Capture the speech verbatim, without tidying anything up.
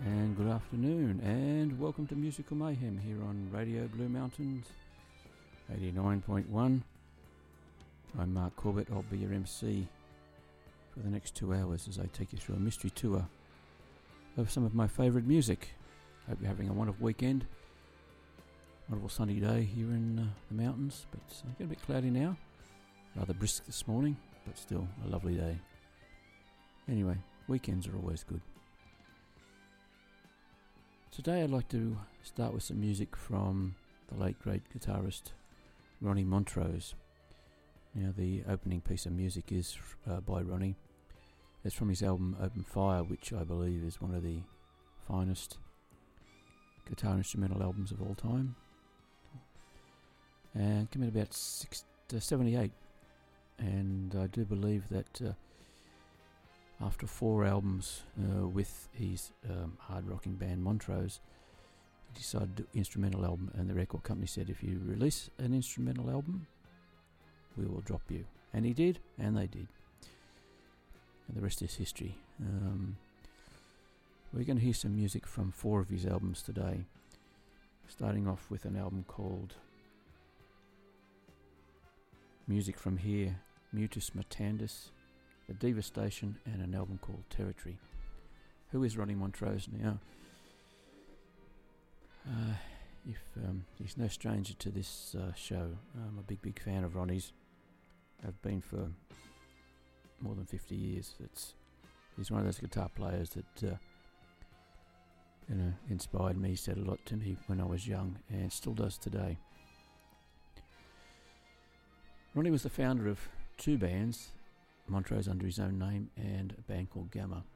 And good afternoon, and welcome to Musical Mayhem here on Radio Blue Mountains eighty-nine point one. I'm Mark Corbett. I'll be your M C for the next two hours as I take you through a mystery tour of some of my favourite music. Hope you're having a wonderful weekend. Wonderful sunny day here in uh, the mountains, but it's getting a bit cloudy now. Rather brisk this morning, but still a lovely day. Anyway, weekends are always good. Today I'd like to start with some music from the late great guitarist Ronnie Montrose. Now the opening piece of music is uh, by Ronnie. It's from his album Open Fire, which I believe is one of the finest guitar instrumental albums of all time. And came in about six, uh, seventy-eight, and I do believe that uh, after four albums uh, with his um, hard rocking band Montrose, he decided to do an instrumental album, and the record company said, if you release an instrumental album, we will drop you. And he did, and they did. And the rest is history. Um, we're going to hear some music from four of his albums today, starting off with an album called Music From Here, Mutus Mutandis, The Devastation, and an album called Territory. Who is Ronnie Montrose now? Uh, if um, he's no stranger to this uh, show. I'm a big, big fan of Ronnie's. I've been for more than fifty years. It's he's one of those guitar players that uh, you know inspired me, said a lot to me when I was young, and still does today. Ronnie was the founder of two bands, Montrose under his own name and a band called Gamma.